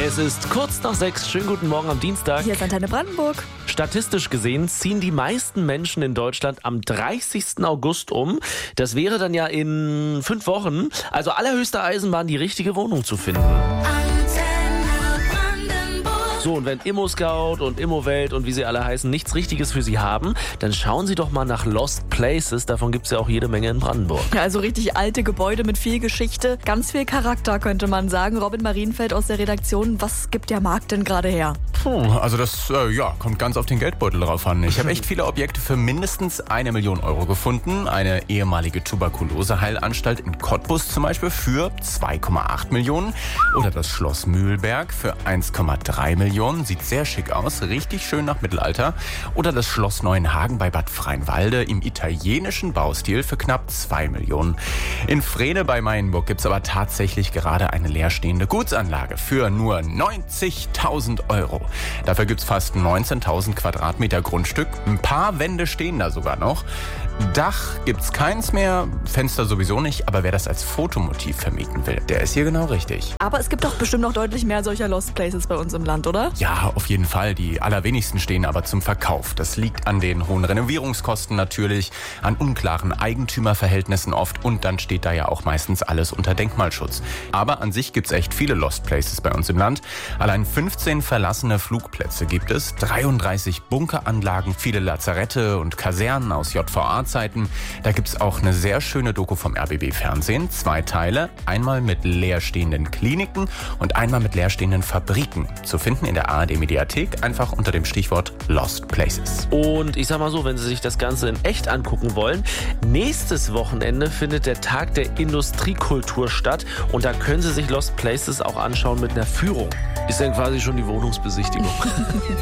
Es ist kurz nach 6. Schönen guten Morgen am Dienstag. Hier ist Antenne Brandenburg. Statistisch gesehen ziehen die meisten Menschen in Deutschland am 30. August um. Das wäre dann ja in 5 Wochen. Also allerhöchste Eisenbahn, die richtige Wohnung zu finden. So, und wenn ImmoScout und Immowelt und wie sie alle heißen nichts Richtiges für Sie haben, dann schauen Sie doch mal nach Lost Places. Davon gibt es ja auch jede Menge in Brandenburg. Ja, also richtig alte Gebäude mit viel Geschichte, ganz viel Charakter, könnte man sagen. Robin Marienfeld aus der Redaktion, was gibt der Markt denn gerade her? Also das kommt ganz auf den Geldbeutel drauf an. Ich habe echt viele Objekte für mindestens 1 Million Euro gefunden. Eine ehemalige Tuberkuloseheilanstalt in Cottbus zum Beispiel für 2,8 Millionen. Oder das Schloss Mühlberg für 1,3 Millionen. Sieht sehr schick aus, richtig schön nach Mittelalter. Oder das Schloss Neuenhagen bei Bad Freienwalde im italienischen Baustil für knapp 2 Millionen. In Vrede bei Mayenburg gibt es aber tatsächlich gerade eine leerstehende Gutsanlage für nur 90.000 Euro. Dafür gibt es fast 19.000 Quadratmeter Grundstück. Ein paar Wände stehen da sogar noch. Dach gibt's keins mehr, Fenster sowieso nicht, aber wer das als Fotomotiv vermieten will, der ist hier genau richtig. Aber es gibt doch bestimmt noch deutlich mehr solcher Lost Places bei uns im Land, oder? Ja, auf jeden Fall. Die allerwenigsten stehen aber zum Verkauf. Das liegt an den hohen Renovierungskosten natürlich, an unklaren Eigentümerverhältnissen oft und dann steht da ja auch meistens alles unter Denkmalschutz. Aber an sich gibt's echt viele Lost Places bei uns im Land. Allein 15 verlassene Flugplätze gibt es, 33 Bunkeranlagen, viele Lazarette und Kasernen aus JVA-Zeiten. Da gibt's auch eine sehr schöne Doku vom RBB-Fernsehen. 2 Teile, einmal mit leerstehenden Kliniken und einmal mit leerstehenden Fabriken. Zu finden in der ARD-Mediathek, einfach unter dem Stichwort Lost Places. Und ich sag mal so, wenn Sie sich das Ganze in echt angucken wollen, nächstes Wochenende findet der Tag der Industriekultur statt und da können Sie sich Lost Places auch anschauen mit einer Führung. Ist dann quasi schon die Wohnungsbesichtigung.